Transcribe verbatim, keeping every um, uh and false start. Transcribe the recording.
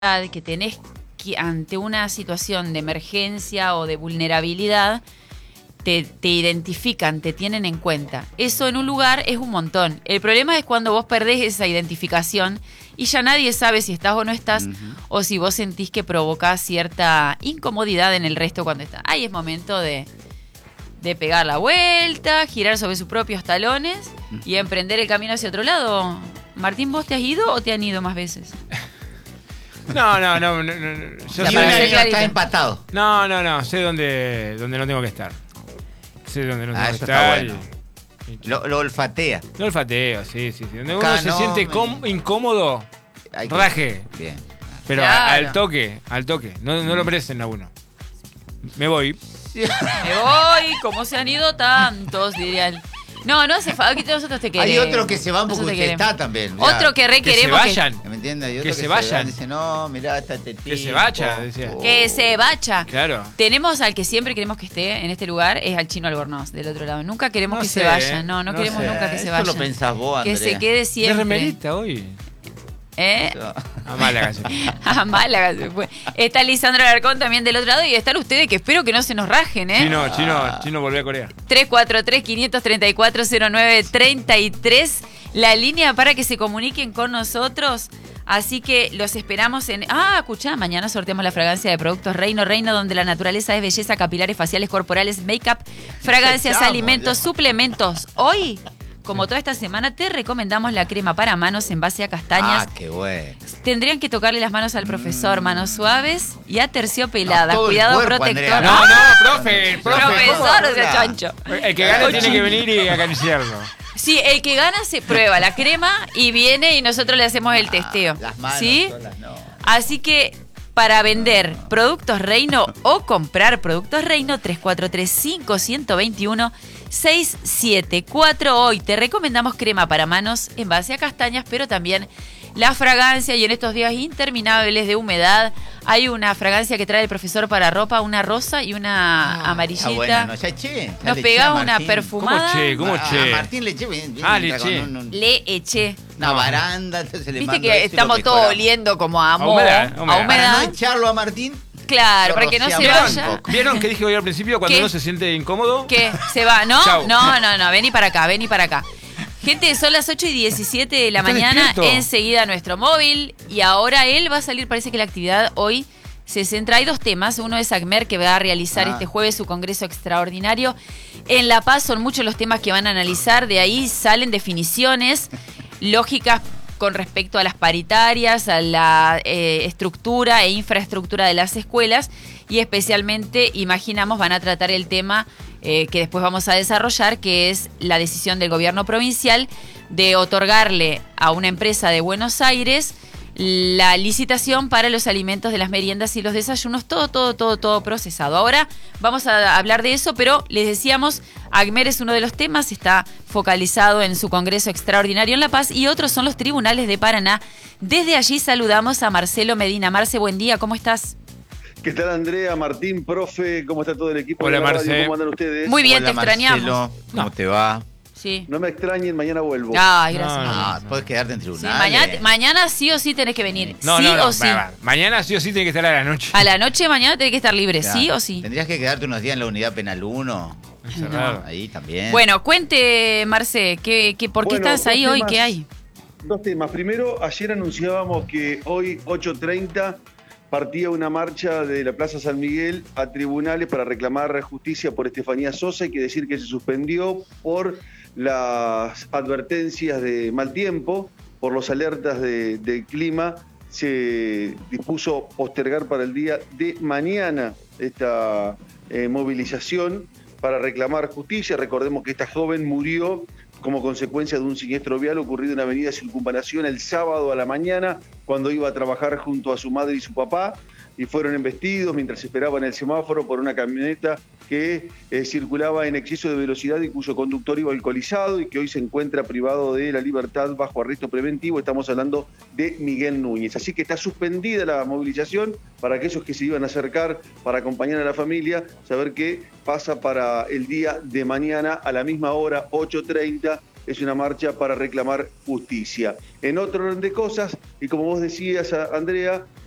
que tenés que, ante una situación de emergencia o de vulnerabilidad, te, te identifican, te tienen en cuenta. Eso en un lugar es un montón. El problema es cuando vos perdés esa identificación y ya nadie sabe si estás o no estás, uh-huh. o si vos sentís que provocás cierta incomodidad en el resto cuando estás. Ahí es momento de, de pegar la vuelta, girar sobre sus propios talones uh-huh. y emprender el camino hacia otro lado. Martín, ¿vos te has ido o te han ido más veces? No, no, no. no, no. Yo y sé, un año está empatado. No, no, no. Sé dónde, dónde no tengo que estar. Sé dónde no tengo ah, que eso estar. Está bueno. y, y, lo, lo olfatea. Lo olfateo, sí, sí. sí. Donde Acá uno se no, siente me... com- incómodo, que... raje. Bien. Pero claro. al toque, al toque. No, no lo presten a uno. Me voy. Me voy, como se han ido tantos, dirían. No, no hace falta, aquí nosotros te queremos. Hay otros que se van porque usted queremos. está también. Ya. Otro que re que queremos. Se vayan. Que, ¿Me entiendes? Hay otro que, que se se vayan. Dice, no, mirá, está este tipo. Que se vaya, decía. Oh. que se vaya. Claro. Tenemos al que siempre queremos que esté en este lugar, es al Chino Albornoz, del otro lado. Nunca queremos no que sé, se vaya. No, no, no queremos sé. nunca que se Eso vaya. lo pensás vos, Andrea. Que se quede siempre. ¿De remerita hoy? ¿Eh? A Málaga se fue. A Málaga se fue. Está Lisandro Alarcón también del otro lado y están ustedes que espero que no se nos rajen, ¿eh? Chino, chino, chino volvió a Corea. tres cuatro tres, cinco tres cuatro, cero nueve tres tres, la línea para que se comuniquen con nosotros. Así que los esperamos en... Ah, escuchá, mañana sorteamos la fragancia de productos Reino. Reino, donde la naturaleza es belleza, capilares, faciales, corporales, make-up, fragancias, Chamo, alimentos, ya. suplementos. Hoy... Como toda esta semana, te recomendamos la crema para manos en base a castañas. Ah, qué bueno. Tendrían que tocarle las manos al profesor, Mm. manos suaves y aterciopeladas. No, todo el Cuidado cuerpo, protector. Andrea. No, no, profe, profe. Profesor, o sea, Hola. chancho. El que gane tiene que venir y acariciarlo. Sí, el que gana se prueba la crema y viene y nosotros le hacemos el testeo. Las manos ¿Sí? solas, no. Así que para vender productos Reino o comprar productos Reino, tres cuatro tres, cinco dos uno, seis siete cuatro. Hoy te recomendamos crema para manos en base a castañas, pero también la fragancia. Y en estos días interminables de humedad hay una fragancia que trae el profesor para ropa, una rosa y una Ah, amarillita. está buena, no, ya eché. Ya Nos le eché pegamos a una Martín. perfumada. ¿Cómo che? ¿Cómo A- che? A Martín le eché bien. bien Ah, le con eché. un- un- Le eché. Una No. baranda, entonces le Viste mando que eso y lo estamos todos mejoramos. oliendo como a A moho, humedad, a humedad. humedad. Para no echarlo a Martín, Claro, Lo para que no se rociamos un vaya. poco. ¿Vieron que dije hoy al principio cuando ¿Qué? uno se siente incómodo? ¿Qué? ¿Se va? ¿No? Chau. No, no, no. Vení para acá, vení para acá. Gente, son las ocho y diecisiete de la ¿Estás mañana. despierto? Enseguida nuestro móvil. Y ahora él va a salir. Parece que la actividad hoy se centra. Hay dos temas. Uno es ACMER, que va a realizar Ah. este jueves su congreso extraordinario. En La Paz son muchos los temas que van a analizar. De ahí salen definiciones lógicas con respecto a las paritarias, a la eh, estructura e infraestructura de las escuelas y especialmente, imaginamos, van a tratar el tema eh, que después vamos a desarrollar, que es la decisión del gobierno provincial de otorgarle a una empresa de Buenos Aires la licitación para los alimentos de las meriendas y los desayunos, todo, todo, todo, todo procesado. Ahora vamos a hablar de eso, pero les decíamos, ACMER es uno de los temas, está focalizado en su congreso extraordinario en La Paz y otros son los tribunales de Paraná. Desde allí saludamos a Marcelo Medina. Marce, buen día, ¿cómo estás? ¿Qué tal, Andrea, Martín, profe? ¿Cómo está todo el equipo? Hola, de la radio? Marce. ¿Cómo andan ustedes? Muy bien, hola, te extrañamos. Marcelo, ¿cómo No. te va? Sí. No me extrañen, mañana vuelvo. Ay, gracias. No, no, Ah, no. puedes quedarte en Sí, tribunales. mañana, mañana sí o sí tenés que venir. No, sí no, no. o sí. va, va. Mañana sí o sí tiene que estar a la noche. A la noche de mañana tenés que estar libre, Claro. sí o sí. Tendrías que quedarte unos días en la unidad penal uno. Encerrado. Ahí también. Bueno, cuente, Marce, ¿qué, qué, ¿por qué Bueno, estás ahí dos hoy? temas. ¿Qué hay? Dos temas. Primero, ayer anunciábamos que hoy, ocho treinta, partía una marcha de la Plaza San Miguel a tribunales para reclamar justicia por Estefanía Sosa. Hay que decir que se suspendió por las advertencias de mal tiempo, por los alertas de, del clima. Se dispuso postergar para el día de mañana esta eh, movilización para reclamar justicia. Recordemos que esta joven murió como consecuencia de un siniestro vial ocurrido en la avenida Circunvalación el sábado a la mañana, cuando iba a trabajar junto a su madre y su papá, y fueron embestidos mientras esperaban el semáforo por una camioneta que eh, circulaba en exceso de velocidad y cuyo conductor iba alcoholizado y que hoy se encuentra privado de la libertad bajo arresto preventivo. Estamos hablando de Miguel Núñez. Así que está suspendida la movilización para aquellos que se iban a acercar para acompañar a la familia, saber qué pasa para el día de mañana a la misma hora, ocho treinta. Es una marcha para reclamar justicia. En otro orden de cosas, y como vos decías, Andrea,